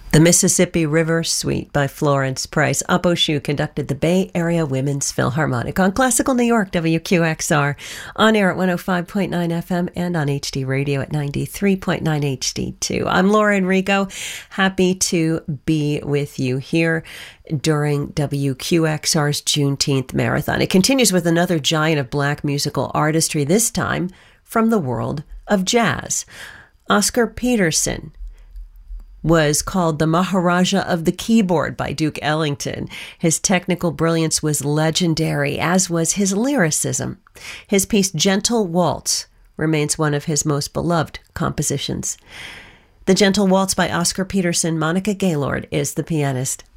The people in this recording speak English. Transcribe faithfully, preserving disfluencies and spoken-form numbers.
The Mississippi River Suite by Florence Price. Apo Shu conducted the Bay Area Women's Philharmonic on Classical New York, W Q X R, on air at one oh five point nine F M and on H D Radio at ninety-three point nine H D two. I'm Laura Enrico, happy to be with you here during W Q X R's Juneteenth Marathon. It continues with another giant of Black musical artistry, this time from the world of jazz. Oscar Peterson was called the Maharaja of the Keyboard by Duke Ellington. His technical brilliance was legendary, as was his lyricism. His piece Gentle Waltz remains one of his most beloved compositions. The Gentle Waltz by Oscar Peterson. Monica Gaylord is the pianist.